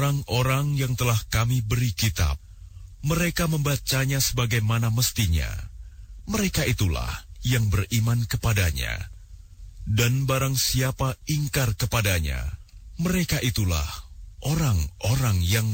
orang-orang yang telah kami beri kitab, mereka membacanya sebagaimana mestinya. Mereka itulah yang beriman kepadanya. Dan barang siapa ingkar kepadanya, mereka itulah orang-orang yang